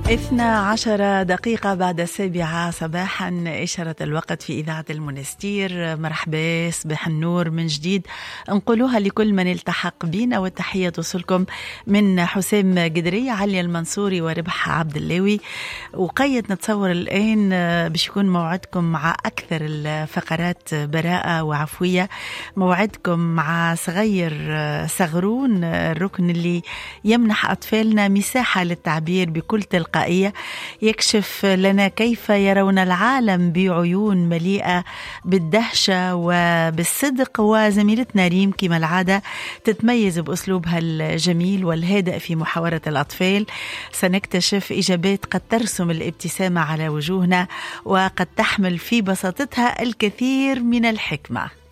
12 دقيقة بعد 7 صباحا إشارة الوقت في إذاعة المنستير. مرحبا، صباح النور من جديد نقولوها لكل من التحق بينا، والتحية توصلكم من حسام قدرية، علي المنصوري، وربح عبد اللوي. وقيد نتصور الآن باش يكون موعدكم مع أكثر الفقرات براءة وعفوية، موعدكم مع صغير صغرون، الركن اللي يمنح أطفالنا مساحة للتعبير بكل تلقائية، يكشف لنا كيف يرون العالم بعيون مليئة بالدهشة وبالصدق. وزميلتنا ريم كما العادة تتميز بأسلوبها الجميل والهادئ في محاورة الأطفال. سنكتشف إجابات قد ترسم الابتسامة على وجوهنا، وقد تحمل في بساطتها الكثير من الحكمة.